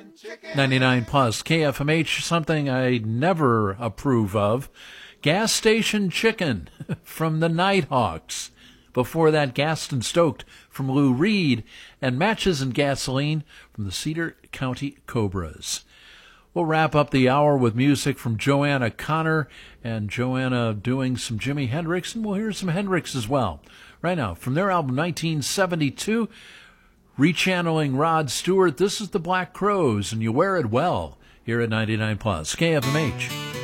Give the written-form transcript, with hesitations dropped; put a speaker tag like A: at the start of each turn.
A: 99 plus KFMH, something I never approve of. Gas Station Chicken from the Nighthawks. Before that, Gassed and Stoked from Lou Reed, and Matches and Gasoline from the Cedar County Cobras. We'll wrap up the hour with music from Joanna Connor, and Joanna doing some Jimi Hendrix, and we'll hear some Hendrix as well. Right now, from their album 1972, rechanneling Rod Stewart, this is the Black Crowes, and You Wear It Well, here at 99 plus KFMH.